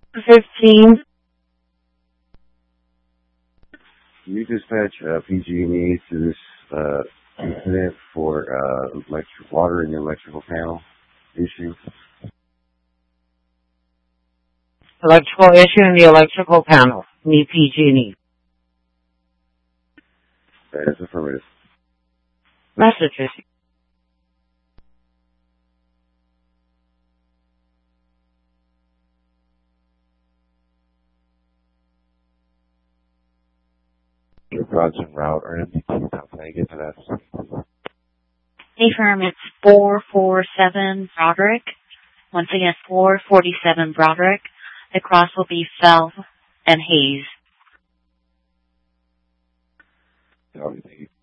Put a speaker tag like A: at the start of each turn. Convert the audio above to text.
A: 15.
B: Can you dispatch PG&E to this incident for water in the electrical panel issue?
A: Electrical issue in the electrical panel. Need PG&E.
B: That is affirmative.
A: Message received.
C: Your rods en route are MDT. How can I get to that?
D: Affirm, it's 447 Broderick. Once again, 447 Broderick. The cross will be Fell and Hayes.
C: Thank you.